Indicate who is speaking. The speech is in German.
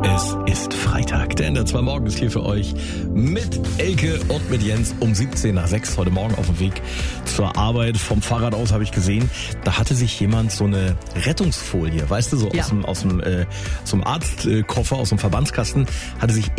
Speaker 1: Es ist Freitag, der NDR 2 Morgen ist hier für euch mit Elke und mit Jens um 17:06 heute Morgen auf dem Weg zur Arbeit. Vom Fahrrad aus habe ich gesehen, da hatte sich jemand so eine Rettungsfolie, weißt du, so aus dem Arztkoffer, aus dem Verbandskasten, hatte sich